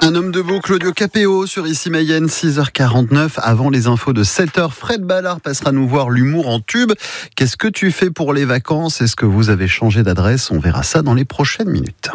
Un homme debout, Claudio Capéo sur Ici Mayenne, 6h49. Avant les infos de 7h, Fred Ballard passera nous voir l'humour en tube. Qu'est-ce que tu fais pour les vacances? Est-ce que vous avez changé d'adresse? On verra ça dans les prochaines minutes.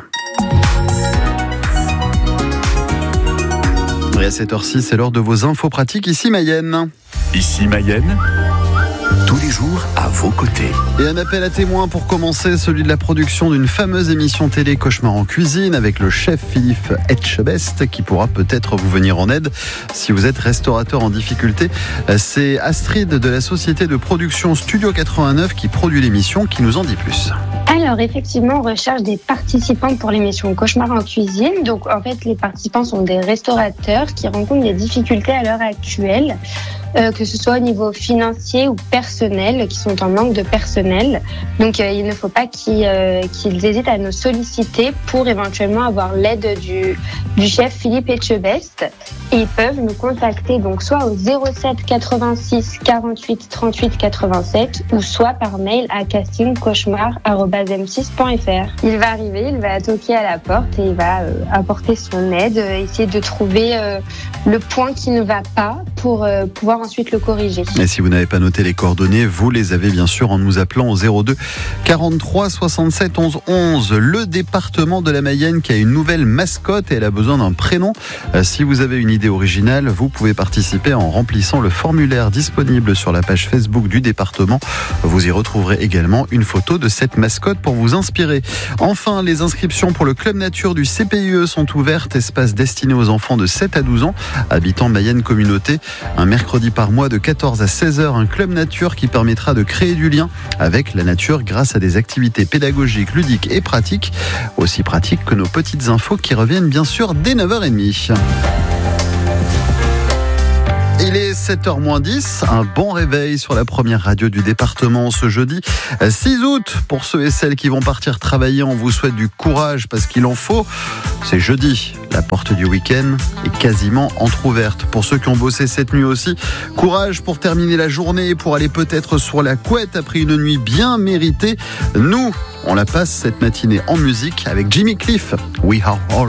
Et à 7h06, c'est l'heure de vos infos pratiques Ici Mayenne. Ici Mayenne, tous les jours à vos côtés. Et un appel à témoins pour commencer, celui de la production d'une fameuse émission télé Cauchemar en cuisine avec le chef Philippe Etchebest qui pourra peut-être vous venir en aide si vous êtes restaurateur en difficulté. C'est Astrid de la société de production Studio 89 qui produit l'émission qui nous en dit plus. Alors effectivement, on recherche des participants pour l'émission Cauchemar en cuisine. Donc en fait, les participants sont des restaurateurs qui rencontrent des difficultés à l'heure actuelle, que ce soit au niveau financier ou personnel, qui sont en manque de personnel. Donc il ne faut pas qu'ils hésitent à nous solliciter pour éventuellement avoir l'aide du chef Philippe Etchebest. Et ils peuvent nous contacter donc soit au 07 86 48 38 87 ou soit par mail à castingcauchemar@m6.fr. Il va arriver, il va toquer à la porte et il va apporter son aide, essayer de trouver le point qui ne va pas pour pouvoir ensuite le corriger. Et si vous n'avez pas noté les coordonnées, vous les avez bien sûr en nous appelant au 02 43 67 11 11. Le département de la Mayenne qui a une nouvelle mascotte et elle a besoin d'un prénom. Si vous avez une idée originale, vous pouvez participer en remplissant le formulaire disponible sur la page Facebook du département. Vous y retrouverez également une photo de cette mascotte pour vous inspirer. Enfin, les inscriptions pour le Club Nature du CPIE sont ouvertes, espace destiné aux enfants de 7 à 12 ans, habitants Mayenne Communauté. Un mercredi par mois de 14 à 16h, un Club Nature qui permettra de créer du lien avec la nature grâce à des activités pédagogiques, ludiques et pratiques. Aussi pratiques que nos petites infos qui reviennent bien sûr dès 9h30. Il est 7h-10, un bon réveil sur la première radio du département ce jeudi 6 août. Pour ceux et celles qui vont partir travailler, on vous souhaite du courage parce qu'il en faut. C'est jeudi, la porte du week-end est quasiment entrouverte. Pour ceux qui ont bossé cette nuit aussi, courage pour terminer la journée et pour aller peut-être sur la couette après une nuit bien méritée. Nous, on la passe cette matinée en musique avec Jimmy Cliff. We are all